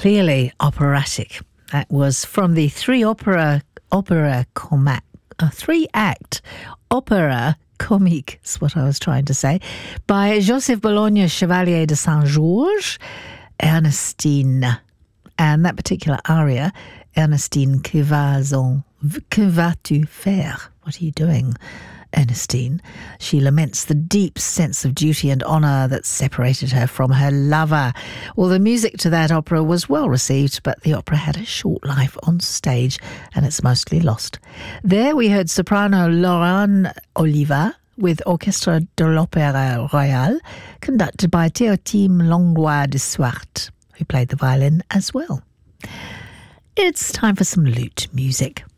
clearly operatic. That was from the three-act opera comique, is what I was trying to say, by Joseph Bologna Chevalier de Saint-Georges, Ernestine. And that particular aria, Ernestine, que vas-tu faire? What are you doing, Ernestine? She laments the deep sense of duty and honour that separated her from her lover. Well, the music to that opera was well received, but the opera had a short life on stage and it's mostly lost. There we heard soprano Laurent Oliva with Orchestre de l'Opéra Royal, conducted by Théotime Langlois de Swart, who played the violin as well. It's time for some lute music.